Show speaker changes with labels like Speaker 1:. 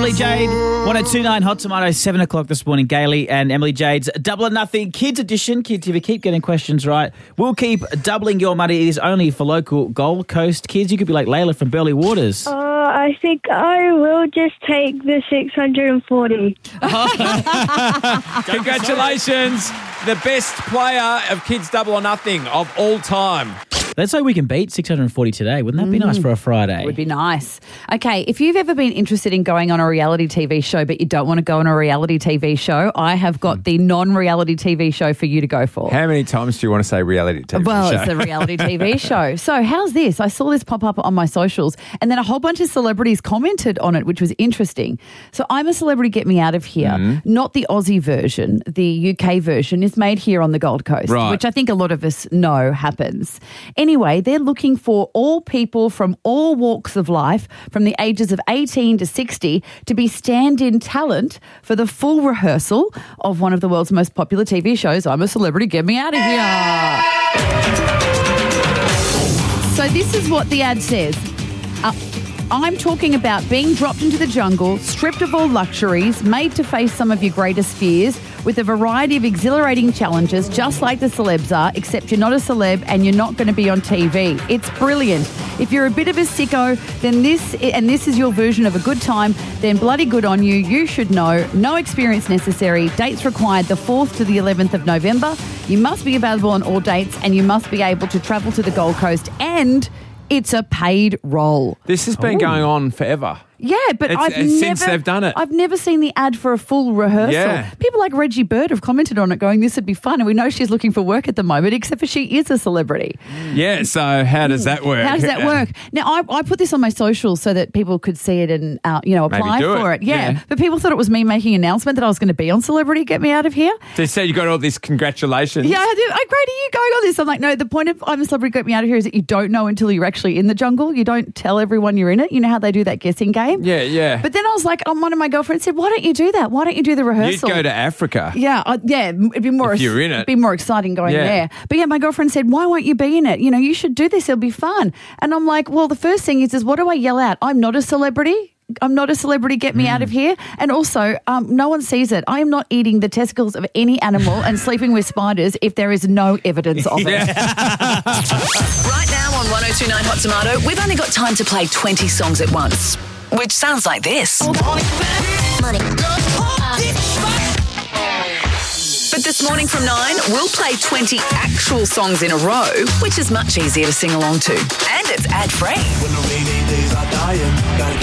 Speaker 1: Emily Jade, 1029 Hot Tomato, 7 o'clock this morning. Gailey and Emily Jade's Double or Nothing Kids Edition. Kids, if you keep getting questions right, we'll keep doubling your money. It is only for local Gold Coast kids. You could be like Layla from Burleigh Waters.
Speaker 2: I think I will just take the 640.
Speaker 3: Congratulations. The best player of Kids Double or Nothing of all time.
Speaker 1: Let's hope we can beat 640 today. Wouldn't that be nice for a Friday?
Speaker 4: Would be nice. Okay, if you've ever been interested in going on a reality TV show but you don't want to go on a reality TV show, I have got the non-reality TV show for you to go for.
Speaker 3: How many times do you want to say reality TV
Speaker 4: Well,
Speaker 3: show?
Speaker 4: it's a reality TV show. So how's this? I saw this pop up on my socials and then a whole bunch of celebrities commented on it, which was interesting. So I'm a Celebrity Get Me Out of Here, not the Aussie version. The UK version is made here on the Gold Coast,
Speaker 3: Right.
Speaker 4: which I think a lot of us know happens. Anyway, they're looking for all people from all walks of life, from the ages of 18 to 60, to be stand-in talent for the full rehearsal of one of the world's most popular TV shows, I'm a Celebrity, Get Me Out of Here. So this is what the ad says. I'm talking about being dropped into the jungle, stripped of all luxuries, made to face some of your greatest fears with a variety of exhilarating challenges, just like the celebs are, except you're not a celeb and you're not going to be on TV. It's brilliant. If you're a bit of a sicko, then this is your version of a good time, then bloody good on you. You should know. No experience necessary. Dates required the 4th to the 11th of November. You must be available on all dates and you must be able to travel to the Gold Coast, and it's a paid role.
Speaker 3: This has been going on forever.
Speaker 4: Yeah, but
Speaker 3: since they've done it.
Speaker 4: I've never seen the ad for a full rehearsal.
Speaker 3: Yeah.
Speaker 4: People like Reggie Bird have commented on it going, this would be fun. And we know she's looking for work at the moment, except for she is a celebrity.
Speaker 3: Yeah, so how does that work?
Speaker 4: How does that work? Now, I put this on my socials so that people could see it and, apply
Speaker 3: do
Speaker 4: for
Speaker 3: it.
Speaker 4: it. Yeah.
Speaker 3: Yeah.
Speaker 4: But people thought it was me making an announcement that I was going to be on Celebrity Get Me Out of Here.
Speaker 3: They said you got all this congratulations.
Speaker 4: Yeah, I did. Oh, great, are you going on this? I'm like, no, the point of I'm a Celebrity Get Me Out of Here is that you don't know until you're actually in the jungle. You don't tell everyone you're in it. You know how they do that guessing game?
Speaker 3: Yeah.
Speaker 4: But then I was like, one of my girlfriends said, why don't you do that? Why don't you do the
Speaker 3: You'd
Speaker 4: rehearsal?
Speaker 3: go to Africa.
Speaker 4: Yeah, it'd be more.
Speaker 3: If you're in it.
Speaker 4: It'd be more exciting going
Speaker 3: Yeah.
Speaker 4: there. But yeah, my girlfriend said, "Why won't you be in it? You know, you should do this. It'll be fun." And I'm like, "Well, the first thing is what do I yell out? I'm not a celebrity. I'm not a celebrity. Get me out of here." And also, no one sees it. I am not eating the testicles of any animal and sleeping with spiders if there is no evidence of it.
Speaker 5: Right now on 1029 Hot Tomato, we've only got time to play 20 songs at once, which sounds like this. But this morning from 9, we'll play 20 actual songs in a row, which is much easier to sing along to. And it's ad-free.
Speaker 6: When the rainy days are dying, gotta